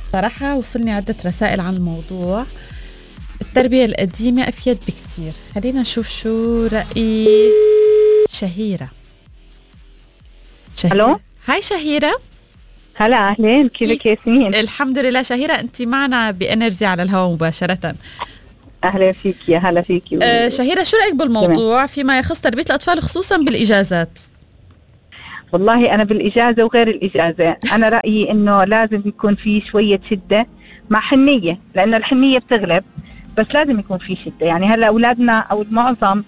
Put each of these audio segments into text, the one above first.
صراحة وصلني عدة رسائل عن الموضوع. التربية القديمة أفيد بكتير. خلينا نشوف شو رأي شهيرة. ألو. هاي شهيرة. هلا أهلين، كيفك ياسمين؟ الحمد لله شهيرة، أنت معنا بإنرجي على الهواء مباشرة. أهلا فيك، يا هلا فيك. شهيرة، شو رأيك بالموضوع فيما يخص تربية الأطفال خصوصا بالإجازات؟ والله أنا بالإجازة وغير الإجازة أنا رأيي إنه لازم يكون في شوية شدة مع حنية، لأن الحنية بتغلب، بس لازم يكون في شدة. يعني هلا أولادنا أو المعظم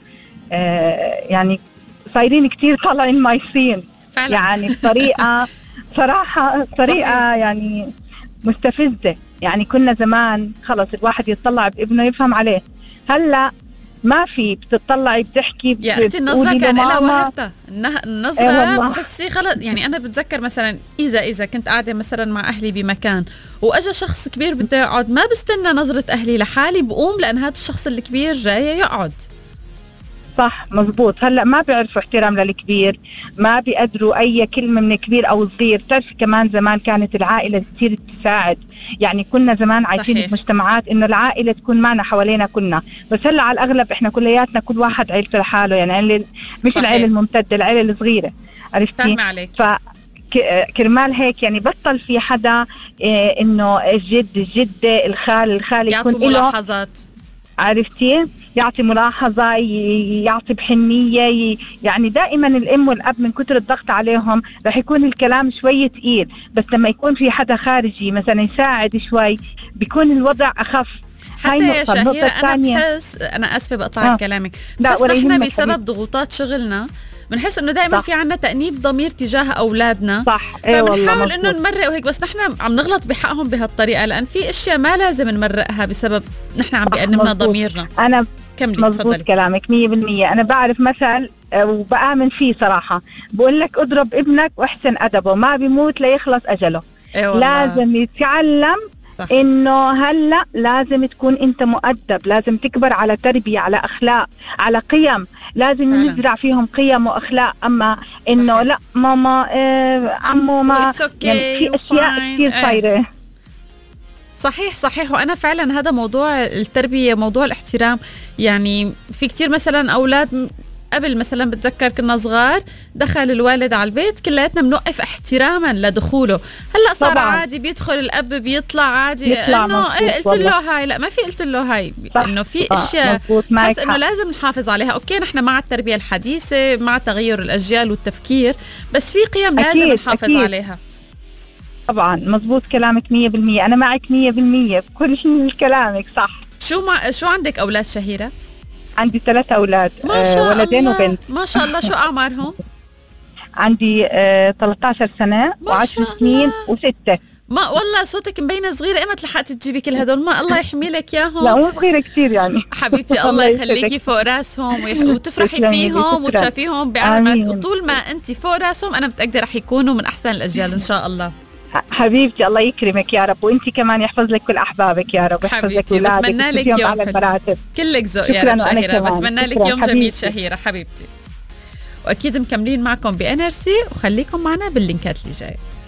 يعني صايرين كتير طالعين مايصين يعني بطريقة صراحة طريقة يعني مستفزة. يعني كنا زمان خلص الواحد يتطلع بابنه يفهم عليه، هلا ما في، بتطلعي بتحكي يا اختي النظرة كان لها وهرتها. النظرة بتحسي خلص. يعني أنا بتذكر مثلا إذا كنت قاعدة مثلا مع أهلي بمكان وأجا شخص كبير بده يقعد، ما بستنى نظرة أهلي لحالي، بقوم لأن هذا الشخص الكبير جاي يقعد. صح مزبوط. هلا ما بيعرفوا احترام للكبير، ما بيقدروا اي كلمه من كبير او صغير. بتعرفي كمان زمان كانت العائله كثير تساعد، يعني كنا زمان عايشين صحيح. بمجتمعات انه العائله تكون معنا حوالينا كلنا، بس هلا على الاغلب احنا كلياتنا كل واحد عيلته لحاله، يعني مش صحيح. العيله الممتده، العيله الصغيره، عرفتي؟ فاهمة عليك. كرمال هيك يعني بطل في حدا انه الجده الخال يعطوا يكون ملاحظات، عرفتي؟ يعطي ملاحظة، يعطي بحنية. يعني دائما الأم والأب من كتر الضغط عليهم رح يكون الكلام شوي تقيل، بس لما يكون في حدا خارجي مثلا يساعد شوي بيكون الوضع أخف. حتى يا شهيرة أنا بحس، أنا أسفة بقطع كلامك، بس نحن بسبب ضغوطات شغلنا بنحس انه دائما في عنا تأنيب ضمير تجاه اولادنا. صح. فبنحاول انه نمرق وهيك، بس نحن عم نغلط بحقهم بهالطريقه، لان في اشياء ما لازم نمرقها بسبب نحن عم بيأنبنا ضميرنا. انا كملي مزبوط تفضلي. كلامك 100%. انا بعرف مثل وبآمن فيه صراحه، بقول لك اضرب ابنك واحسن ادبه، ما بيموت ليخلص اجله. لازم يتعلم. صح. انه هلا لازم تكون انت مؤدب، لازم تكبر على تربيه، على اخلاق، على قيم، لازم نزرع فيهم قيم واخلاق. اما انه صحيح. لا ماما عمو ما يعني في اشياء كثير صايره. صحيح. وانا فعلا هذا موضوع التربيه، موضوع الاحترام. يعني في كتير مثلا اولاد قبل مثلا بتذكر كنا صغار دخل الوالد على البيت كلياتنا بنوقف احتراما لدخوله. هلا صار طبعاً. عادي بيدخل الاب بيطلع عادي، انه قلت له هاي، لا ما في قلت له هاي، انه في اشياء بس انه لازم نحافظ عليها. اوكي نحن مع التربيه الحديثه، مع تغير الاجيال والتفكير، بس في قيم لازم نحافظ عليها. طبعا مزبوط كلامك 100%. انا معك 100% بكل شيء كلامك صح. شو عندك اولاد شهيرة؟ عندي 3 أولاد، ولدين وبنت. ما شاء الله. شو أعمارهم؟ عندي 13 سنة و10 سنين و6. ما والله صوتك مبينة صغيرة، إمتى لحقتي تجيبي كل هدول؟ ما الله يحمي لك ياهم. لا مو صغيرة كتير يعني حبيبتي الله يخليكي فوق راسهم وتفرحي فيهم وتشافيهم بعلمك. طول ما أنت فوق راسهم أنا متأكدة رح يكونوا من أحسن الأجيال إن شاء الله. حبيبتي الله يكرمك يا رب، وانت كمان يحفظ لك كل احبابك يا رب، يحفظ لك اولادك. بتمنى لك يوم على المراتب. كلك ذوق يا رب شهيرة. بتمنى لك يوم جميل شهيرة حبيبتي. واكيد مكملين معكم بانرسي، وخليكم معنا باللينكات اللي جايه.